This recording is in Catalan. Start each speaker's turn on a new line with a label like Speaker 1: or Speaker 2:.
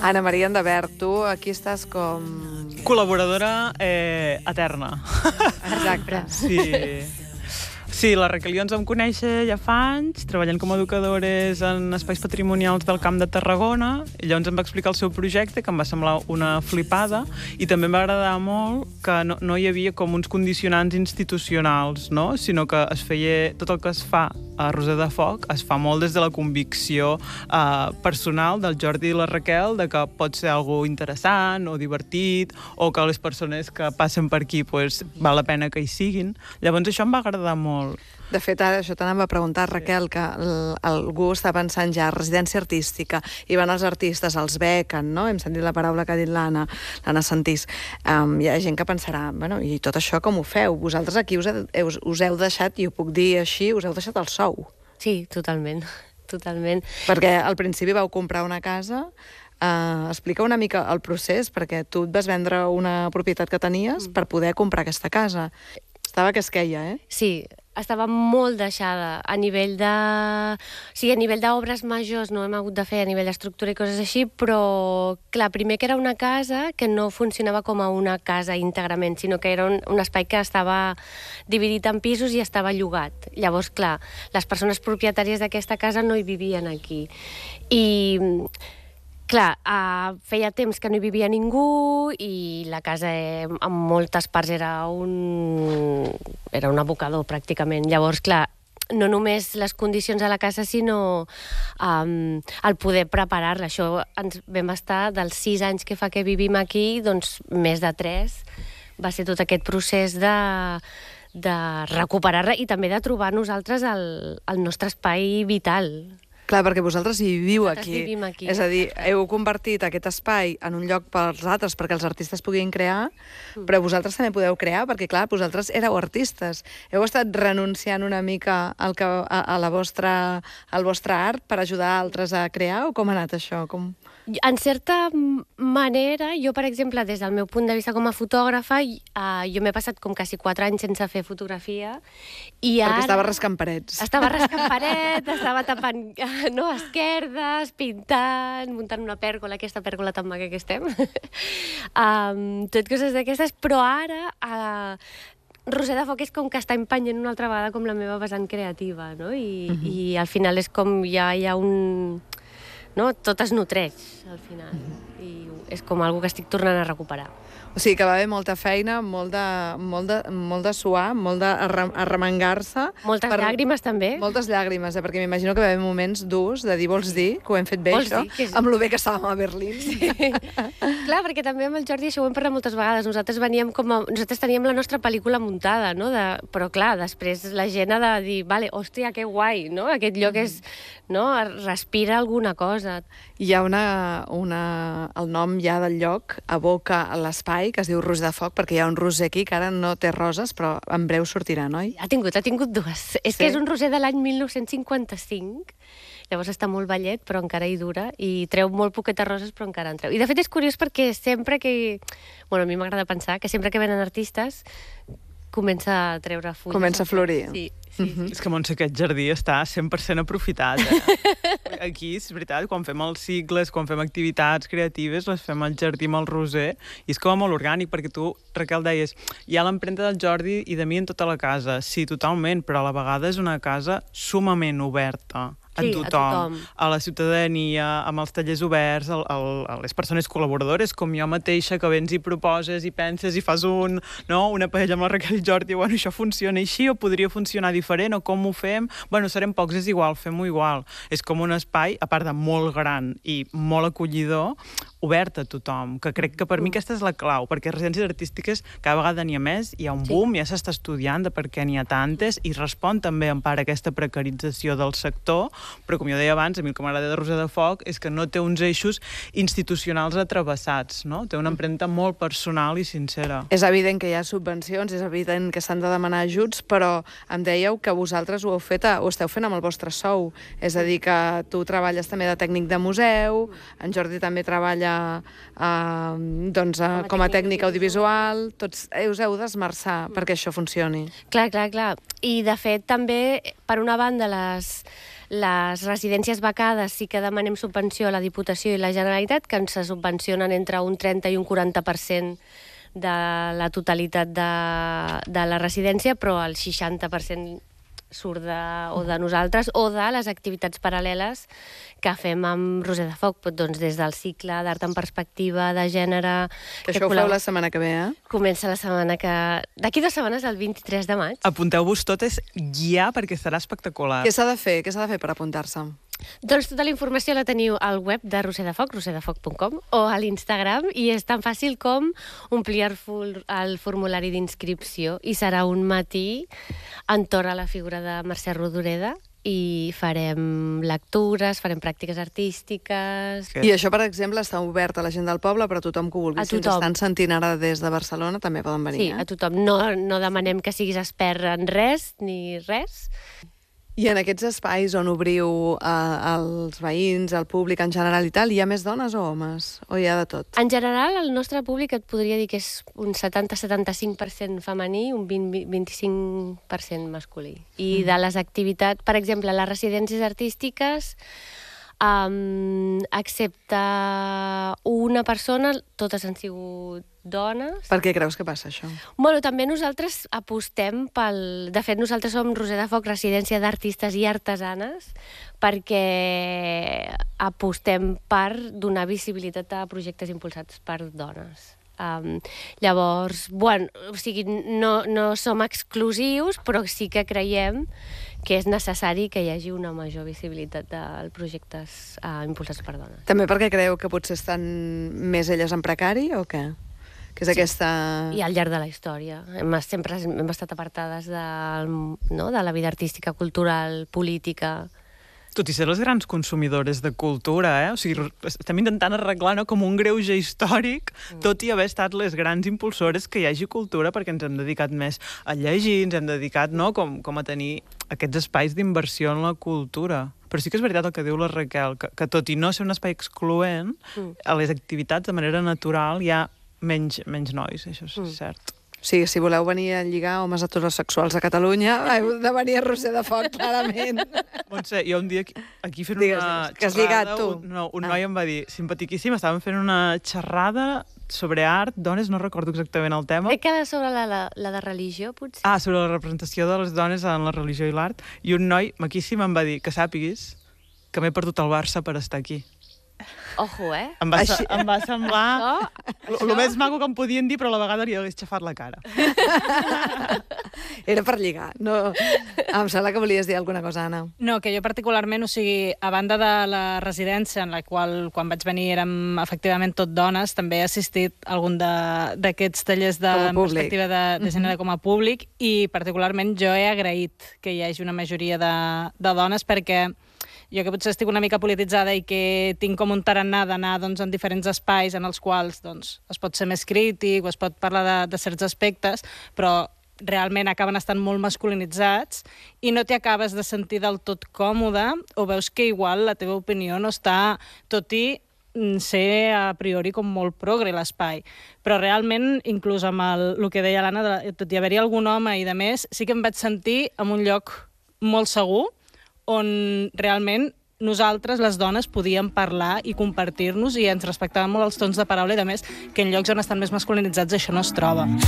Speaker 1: Anna Maria Endavert, tu aquí estàs com...
Speaker 2: Col·laboradora eterna.
Speaker 1: Exacte.
Speaker 2: Sí, la Raquel i jo ens vam conèixer ja fa anys, treballant com a educadores en espais patrimonials del Camp de Tarragona, i llavors em va explicar el seu projecte, que em va semblar una flipada, i també em va agradar molt que no hi havia com uns condicionants institucionals, no? Sinó que es feia tot el que es fa a Roser de Foc, es fa molt des de la convicció personal del Jordi i la Raquel de que pot ser algo interessant o divertit, o que les persones que passen per aquí val la pena que hi siguin. Llavors això em va agradar molt.
Speaker 1: De fet, ara això t'anava a preguntar, Raquel, que algú està pensant ja residència artística, i van els artistes, els bequen, no? Hem sentit la paraula que ha dit l'Anna Sentís. Hi ha gent que pensarà, bueno, i tot això com ho feu? Vosaltres aquí us heu deixat, i ho puc dir així, us heu deixat el sou.
Speaker 3: Sí, totalment.
Speaker 1: Perquè al principi vau comprar una casa. Explica una mica el procés, perquè tu et vas vendre una propietat que tenies per poder comprar aquesta casa. Estava que es queia, eh?
Speaker 3: Sí, estava molt deixada a nivell de... Sí, a nivell d'obres majors no hem hagut de fer a nivell d'estructura i coses així, però, clar, primer que era una casa que no funcionava com a una casa íntegrament, sinó que era un espai que estava dividit en pisos i estava llogat. Llavors, clar, les persones propietàries d'aquesta casa no hi vivien aquí. I... Clar, feia temps que no hi vivia ningú i la casa en moltes parts era un abocador pràcticament. Llavors, clar, no només les condicions de la casa, sinó el poder preparar-la. Això ens vam estar dels 6 anys que fa que vivim aquí, doncs més de 3. Va ser tot aquest procés de recuperar-la i també de trobar nosaltres el nostre espai vital.
Speaker 1: Clar, perquè vosaltres hi viviu aquí.
Speaker 3: Vivim aquí.
Speaker 1: És a dir, heu convertit aquest espai en un lloc pels altres perquè els artistes puguin crear, però vosaltres també podeu crear perquè, clar, vosaltres éreu artistes. Heu estat renunciant una mica al vostre art per ajudar altres a crear, o com ha anat això?
Speaker 3: En certa manera, jo, per exemple, des del meu punt de vista com a fotògrafa, jo m'he passat com quasi 4 anys sense fer fotografia.
Speaker 1: Perquè estava rascant parets.
Speaker 3: Estava rascant parets, estava tapant esquerdes, pintant, muntant una pèrgola, aquesta pèrgola tan maca que estem. Tot coses d'aquestes, però ara... Roser de Foc és com que està empenyent una altra vegada com la meva vessant creativa, no? I al final és com ja hi ha un... No? Tot es nutreix, al final. I és com algo que estic tornant a recuperar.
Speaker 1: O sigui que va haver molta feina, molt de suar, molt d'arremengar-se.
Speaker 3: Moltes llàgrimes, també.
Speaker 1: Moltes llàgrimes, perquè m'imagino que va haver moments durs de dir, vols dir que ho hem fet bé, això? Amb lo bé que estàvem a Berlín.
Speaker 3: Sí. Clar, perquè també amb el Jordi això ho hem parlat moltes vegades. Nosaltres teníem la nostra pel·lícula muntada, no? Però clar, després la gent ha de dir, vale, hòstia, que guai, no? Aquest lloc és... No? Respira alguna cosa.
Speaker 1: Hi ha el nom ja del lloc evoca l'espai que es diu Roser de Foc, perquè hi ha un roser aquí que ara no té roses, però en breu sortirà, no?
Speaker 3: Ha tingut 2. És que és un roser de l'any 1955, llavors està molt vellet, però encara hi dura, i treu molt poquetes roses, però encara en treu. I de fet és curiós perquè sempre que... Bueno, a mi m'agrada pensar que sempre que venen artistes comença a treure fulles.
Speaker 1: Comença a florir.
Speaker 3: Sí.
Speaker 2: És que, Montse, aquest jardí està 100% aprofitat, eh? Aquí, és veritat, quan fem els cicles, quan fem activitats creatives, les fem al jardí amb el roser, i és com molt orgànic, perquè tu, Raquel, deies, hi ha l'empremta del Jordi i de mi en tota la casa. Sí, totalment, però a la vegada és una casa sumament oberta. A tothom, a la ciutadania, amb els tallers oberts, a les persones col·laboradores, com jo mateixa, que vens i proposes i penses i fas una paella amb la Raquel i Jordi, bueno, això funciona així o podria funcionar diferent, o com ho fem? Bueno, serem pocs, és igual, fem-ho igual. És com un espai, a part de molt gran i molt acollidor, obert a tothom, que crec que per mi aquesta és la clau, perquè residències artístiques cada vegada n'hi ha més, hi ha un boom, ja s'està estudiant de per què n'hi ha tantes, i respon també en part a aquesta precarització del sector, però com jo deia abans, a mi el que m'agrada de Roser de Foc és que no té uns eixos institucionals atravessats, no? Té una empremta molt personal i sincera.
Speaker 1: És evident que hi ha subvencions, és evident que s'han de demanar ajuts, però em dèieu que vosaltres ho esteu fent amb el vostre sou, és a dir, que tu treballes també de tècnic de museu, en Jordi també treballa com a tècnic audiovisual, tots us heu d'esmerçar perquè això funcioni.
Speaker 3: Clar. I de fet també, per una banda, Les residències becades sí que demanem subvenció a la Diputació i la Generalitat, que ens subvencionen entre un 30 i un 40% de la totalitat de la residència, però el 60% surt de nosaltres o de les activitats paral·leles que fem amb Roser de Foc, doncs des del cicle d'art en perspectiva, de gènere...
Speaker 1: Que això ho feu la setmana que ve,
Speaker 3: Comença la setmana que... D'aquí 2 setmanes, el 23 de maig.
Speaker 2: Apunteu-vos totes ja, perquè serà espectacular.
Speaker 1: Què s'ha de fer? Què s'ha de fer per apuntar-se?
Speaker 3: Doncs tota la informació la teniu al web de Roser de Foc, roserdefoc.com, o a l'Instagram, i és tan fàcil com omplir el formulari d'inscripció, i serà un matí entorn a la figura de Mercè Rodoreda, i farem lectures, farem pràctiques artístiques...
Speaker 1: I això, per exemple, està obert a la gent del poble, però a tothom que ho vulgui. Si ens estan sentint ara des de Barcelona, també poden venir.
Speaker 3: Sí, a tothom. No demanem que siguis expert en res, ni res.
Speaker 1: I en aquests espais on obriu als veïns, al públic en general i tal, hi ha més dones o homes? O hi ha de tot?
Speaker 3: En general, el nostre públic et podria dir que és un 70-75% femení, un 20-25% masculí. I de les activitats, per exemple, les residències artístiques, excepte una persona, totes han sigut dones.
Speaker 1: Per què creus que passa això?
Speaker 3: Bueno, també nosaltres apostem pel... De fet, nosaltres som Roser de Foc, residència d'artistes i artesanes, perquè apostem per donar visibilitat a projectes impulsats per dones. Llavors, bueno, o sigui, no som exclusius, però sí que creiem que és necessari que hi hagi una major visibilitat de projectes impulsats per dones.
Speaker 1: També perquè creieu que potser estan més elles en precari o què? Que és aquesta...
Speaker 3: I al llarg de la història. Sempre hem estat apartades de la vida artística, cultural, política...
Speaker 2: Tot i ser les grans consumidores de cultura, O sigui, estem intentant arreglar com un greuge històric, tot i haver estat les grans impulsores que hi hagi cultura, perquè ens hem dedicat més a llegir, ens hem dedicat com a tenir aquests espais d'inversió en la cultura. Però sí que és veritat el que diu la Raquel, que tot i no ser un espai excloent, a les activitats de manera natural hi ha menys nois, això és cert.
Speaker 1: Sí, si voleu venir a lligar homes heterosexuals a Catalunya, heu de venir a Roser de Foc, clarament.
Speaker 2: Montse, jo un dia aquí fent
Speaker 1: una
Speaker 2: xerrada...
Speaker 1: Que has lligat, tu?
Speaker 2: Un noi em va dir, simpatiquíssim, estàvem fent una xerrada sobre art, dones, no recordo exactament el tema.
Speaker 3: Crec que sobre la de religió, potser.
Speaker 2: Sobre la representació de les dones en la religió i l'art. I un noi maquíssim em va dir que sàpiguis que m'he perdut el Barça per estar aquí.
Speaker 3: Ojo,
Speaker 2: Em va semblar el més maco que em podien dir, però a la vegada li hagués xafat la cara.
Speaker 1: Era per lligar. No... Em sembla que volies dir alguna cosa, Anna.
Speaker 4: No, que jo particularment, o sigui, a banda de la residència en la qual, quan vaig venir, érem efectivament tot dones, també he assistit a algun d'aquests tallers de perspectiva de gènere com a públic, i particularment jo he agraït que hi hagi una majoria de dones, perquè jo que potser estic una mica polititzada i que tinc com un tarannà d'anar en diferents espais en els quals es pot ser més crític o es pot parlar de certs aspectes, però realment acaben estant molt masculinitzats i no t'hi acabes de sentir del tot còmode, o veus que igual la teva opinió no està, tot i ser a priori com molt progre l'espai. Però realment, inclús amb el que deia l'Anna, tot i haver-hi algun home i de més, sí que em vaig sentir en un lloc molt segur, on realment nosaltres, les dones, podíem parlar i compartir-nos i ens respectàvem molt els tons de paraula, i a més que en llocs on estan més masculinitzats això no es troba.